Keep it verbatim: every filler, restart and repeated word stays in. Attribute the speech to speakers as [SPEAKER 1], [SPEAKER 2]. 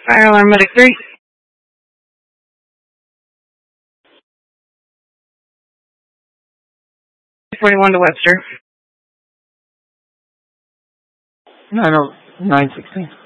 [SPEAKER 1] Fire alarm medic three. forty-one to Webster.
[SPEAKER 2] nine oh nine sixteen.